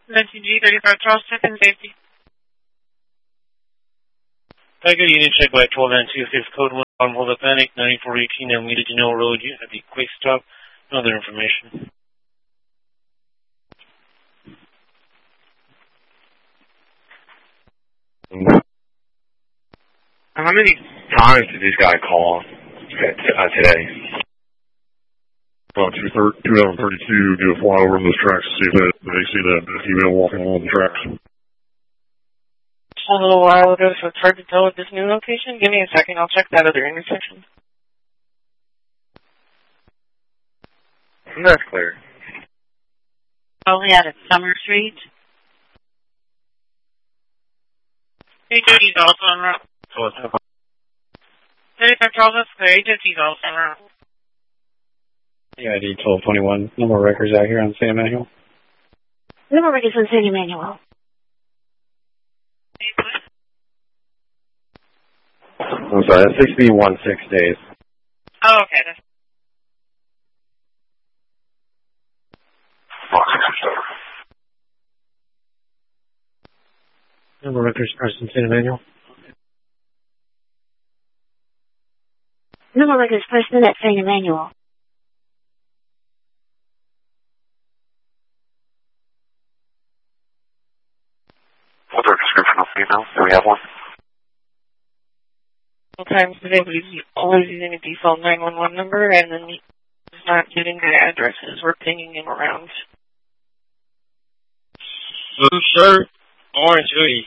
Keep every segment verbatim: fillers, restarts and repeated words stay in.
nineteen G thirty-five Charles, check in safety. Tiger unit check by twelve nine two six code one on hold up panic ninety-four eighteen Alameda Genoa Road. You have a quick stop. No other information. How many times did this guy call uh, today? Uh, two thousand thirty-two, do a flyover on those tracks to see if that, they see that female walking along the tracks. A little while ago, so it's hard to tell at this new location. Give me a second, I'll check that other intersection. That's clear. Only out at Summer Street. eight fifty is also on route. thirty-five Charles, that's clear. eight fifty is also on route. Yeah, I D twelve twenty-one. No more records out here on San Emmanuel. No more records on San Emmanuel. I'm sorry, that's sixty-one six days. Oh, okay. That's No more records present in San Emmanuel. No more records present at San Emmanuel. What's our description of female? Do we have one? Sometimes today, but he's always using a default nine one one number, and then he's not giving the addresses. We're pinging him around. Blue shirt, orange hoodie.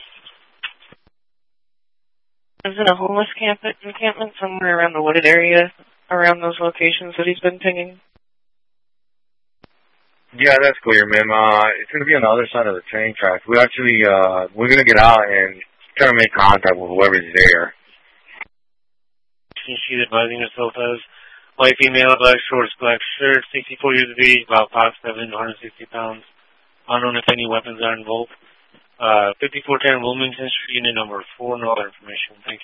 Is it a homeless camp encampment somewhere around the wooded area, around those locations that he's been pinging? Yeah, that's clear, ma'am. Uh, it's going to be on the other side of the train tracks. We actually, uh, we're going to get out and try to make contact with whoever's there. She's advising herself as white female, black shorts, black shirt, sixty-four years of age, about five seven, one hundred sixty pounds. Unknown if any weapons are involved. Uh, fifty-four ten Wilmington Street, unit number four. No other information. Thank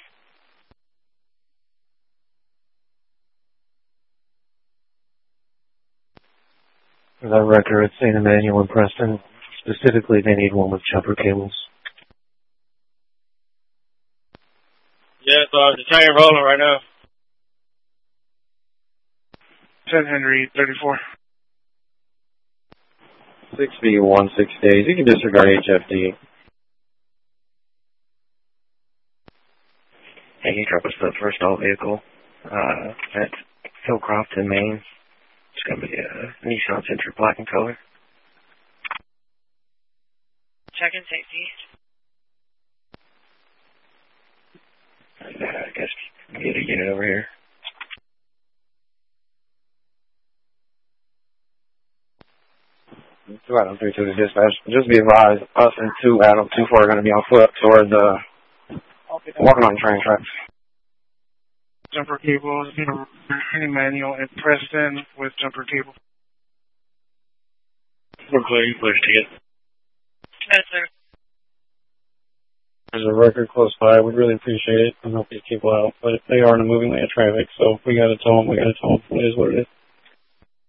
you. For that record at Saint Emmanuel and Preston, specifically they need one with jumper cables. Yeah, so I'm just trying to roll right now. ten Henry, thirty-four. sixty-one six days. You can disregard H F D. Hey, can you drop us the first all vehicle uh, at Hillcroft in Maine? It's going to be a Nissan Sentra black in color. Check in safety. Uh, I guess we get a unit over here. Two Adam three two to dispatch. Just be advised, us and two Adam two four are going to be on foot toward the walking on train tracks. Jumper cables, you know, Emmanuel and Preston with jumper cable. We're clear. You push ticket. Yes, sir. There's a record close by. We'd really appreciate it and help these people out. But they are in a moving lane of traffic, so we got to tell them. We got to tell them. It is what it is.